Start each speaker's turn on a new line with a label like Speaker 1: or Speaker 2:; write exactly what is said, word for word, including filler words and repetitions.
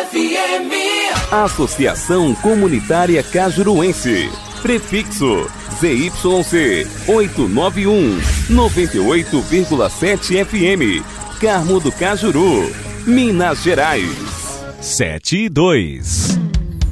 Speaker 1: F M.
Speaker 2: Associação Comunitária Cajuruense. Prefixo Z Y C oitocentos e noventa e um, noventa e oito vírgula sete F M. Carmo do Cajuru, Minas Gerais.
Speaker 3: sete e dois.